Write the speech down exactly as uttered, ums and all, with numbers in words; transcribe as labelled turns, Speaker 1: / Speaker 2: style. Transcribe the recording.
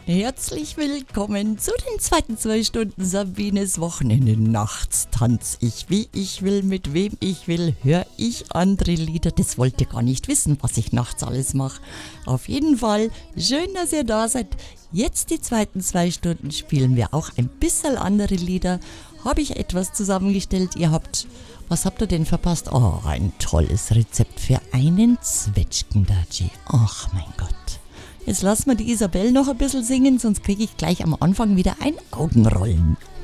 Speaker 1: Herzlich willkommen zu den zweiten zwei Stunden Sabines Wochenende. Nachts tanz ich, wie ich will, mit wem ich will, höre ich andere Lieder. Das wollt ihr gar nicht wissen, was ich nachts alles mache. Auf jeden Fall, schön, dass ihr da seid. Jetzt die zweiten zwei Stunden spielen wir auch ein bisschen andere Lieder. Habe ich etwas zusammengestellt. Ihr habt, was habt ihr denn verpasst? Oh, ein tolles Rezept für einen Zwetschgendatschi. Ach mein Gott. Jetzt lassen wir die Isabel noch ein bisschen singen, sonst kriege ich gleich am Anfang wieder ein Augenrollen.